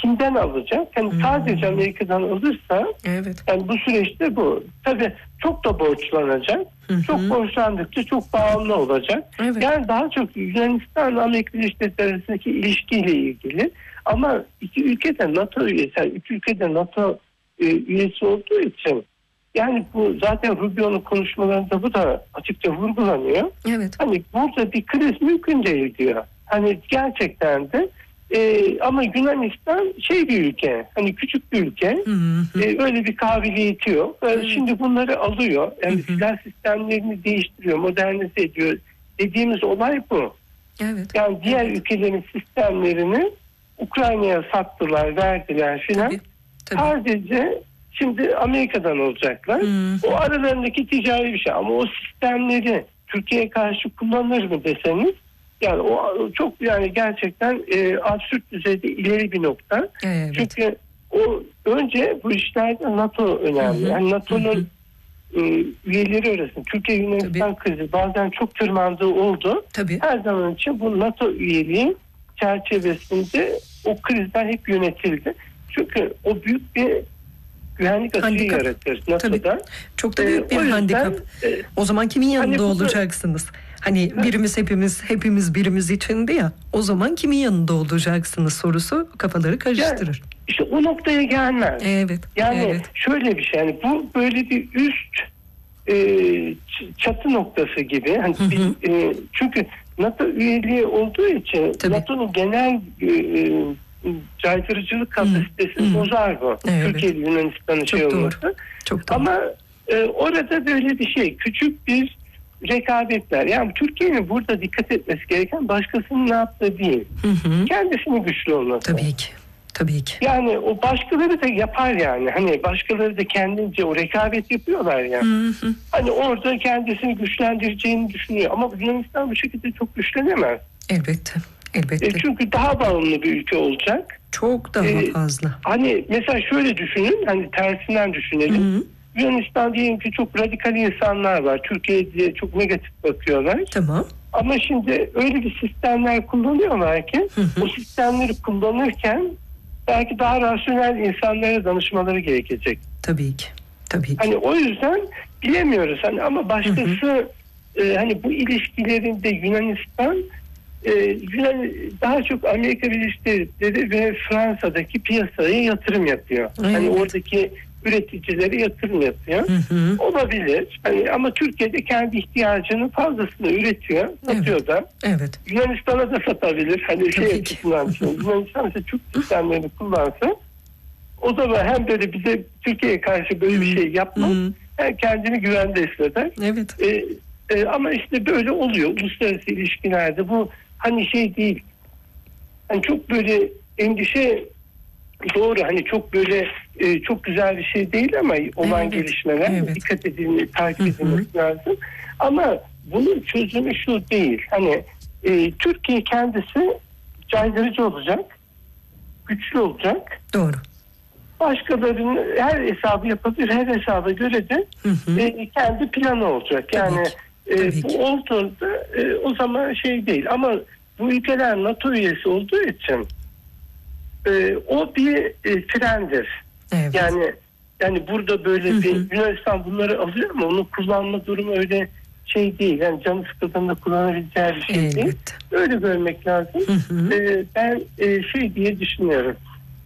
kimden alacak? Yani sadece Amerika'dan alırsa yani bu süreçte bu. Tabii çok da borçlanacak. Çok borçlandıkça çok bağımlı olacak. Yani daha çok Yunanistan Amerika Birleşik Devletleri arasındaki ilişkiyle ilgili. Ama iki ülkede NATO üyesi, yani üç ülkede NATO üyesi olduğu için yani bu zaten Rubio'nun konuşmalarında bu da açıkça vurgulanıyor. Hani burada bir kriz mümkün değil diyor. Hani gerçekten de ama Yunanistan bir ülke, hani küçük bir ülke, öyle bir kabiliyeti yok. Şimdi bunları alıyor, yani silah sistemlerini değiştiriyor, modernize ediyor. Dediğimiz olay bu. Yani diğer ülkelerin sistemlerini Ukrayna'ya sattılar, verdiler filan. Sadece şimdi Amerika'dan olacaklar. O aralarındaki ticari bir şey, ama o sistemleri Türkiye'ye karşı kullanır mı deseniz, yani o çok yani gerçekten absürt düzeyde ileri bir nokta. Çünkü o önce bu işlerde NATO önemli. Yani NATO'nun üyeleri arasında Türkiye Yunanistan krizi bazen çok tırmandığı oldu. Her zaman için bu NATO üyeliği çerçevesinde o krizler hep yönetildi. Çünkü o büyük bir güvenlik açığı yaratır NATO'da. Çok da büyük bir handikap. O zaman kimin yanında olacaksınız? Hani birimiz hepimiz birimiz içinde ya. O zaman kimin yanında olacaksınız sorusu kafaları karıştırır. Yani, işte o noktaya gelmez. Yani şöyle bir şey, yani bu böyle bir üst çatı noktası gibi. Hani çünkü NATO üyeliği olduğu için NATO'nun genel caydırıcılık kapasitesini bozar bu. Türkiye ile Yunanistan'ın olması. Ama orada böyle bir şey, küçük bir rekabetler. Yani Türkiye'nin burada dikkat etmesi gereken başkasının ne yaptığı değil. Kendisinin güçlü olması. Tabii ki. Yani o başkaları da yapar yani. Hani başkaları da kendince o rekabet yapıyorlar yani. Hani orada kendisini güçlendireceğini düşünüyor. Ama Yunanistan bu şekilde çok güçlenemez. Elbette. Çünkü daha bağımlı bir ülke olacak. Çok daha fazla. Hani mesela şöyle düşünün, hani tersinden düşünelim. Yunanistan diyelim ki çok radikal insanlar var. Türkiye'ye çok negatif bakıyorlar. Ama şimdi öyle bir sistemler kullanıyorlar ki o sistemleri kullanırken belki daha rasyonel insanlara danışmaları gerekecek. Tabii ki. Hani o yüzden bilemiyoruz. Hani ama başkası hani bu ilişkilerinde Yunanistan daha çok Amerika Birleşik Devletleri ve Fransa'daki piyasaya yatırım yapıyor. Hani oradaki üreticilere yatırım yapıyor. Olabilir. Hani ama Türkiye'de kendi ihtiyacının fazlasını üretiyor, satıyor da. Yunanistan'a da satabilir. Hani Yunanistan ise Türk sistemlerini kullansa, o zaman hem böyle bize Türkiye'ye karşı böyle bir şey yapmaz, hem kendini güvende hisseder. Ama işte böyle oluyor uluslararası ilişkilerde. Bu hani değil. Hani çok böyle endişe, doğru, hani çok böyle çok güzel bir şey değil ama olan gelişmeler dikkat edilmesi, takip edilmesi lazım. Ama bunun çözümü şu değil. Hani Türkiye kendisi caydırıcı olacak, güçlü olacak. Doğru. Başkalarının her hesabı yapabilir, her hesaba göre de kendi planı olacak. Yani bu olduğunda o zaman değil. Ama bu ülkeler NATO üyesi olduğu için o bir trendir. Yani burada böyle bir Yunanistan bunları alıyor ama onu kullanma durumu öyle değil. Yani canı sıkıldığında kullanabileceği bir şey değil. Öyle görmek lazım. Ben diye düşünüyorum.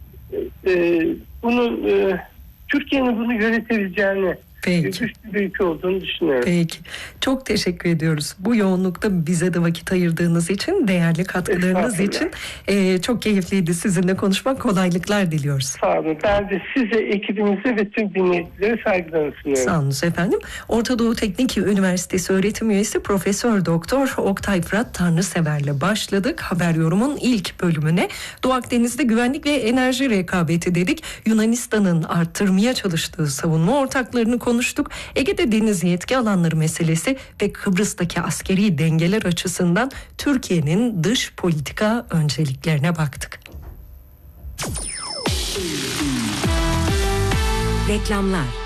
Bunun Türkiye'nin bunu yönetebileceğini, güçlü bir ülke olduğunu düşünüyorum. Peki. Çok teşekkür ediyoruz. Bu yoğunlukta bize de vakit ayırdığınız için, değerli katkılarınız için. Çok keyifliydi sizinle konuşmak. Kolaylıklar diliyoruz. Sağ olun. Ben de size, ekibinize ve tüm dinleyicilere saygılarımı sunuyorum. Sağ olun efendim. Orta Doğu Teknik Üniversitesi öğretim üyesi Profesör Doktor Oktay Fırat Tanrısever'le başladık. Haber Yorum'un ilk bölümüne Doğu Akdeniz'de güvenlik ve enerji rekabeti dedik. Yunanistan'ın arttırmaya çalıştığı savunma ortaklarını konuştuk. Ege'de deniz yetki alanları meselesi ve Kıbrıs'taki askeri dengeler açısından Türkiye'nin dış politika önceliklerine baktık. Reklamlar.